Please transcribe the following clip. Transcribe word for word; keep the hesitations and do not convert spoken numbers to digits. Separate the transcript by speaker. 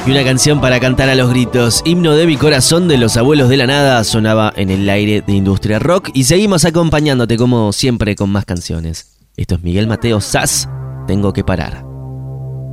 Speaker 1: Y una canción para cantar a los gritos. Himno de mi corazón de Los Abuelos de la Nada sonaba en el aire de Industria Rock. Y seguimos acompañándote como siempre con más canciones. Esto es Miguel Mateo Sass, Tengo que parar.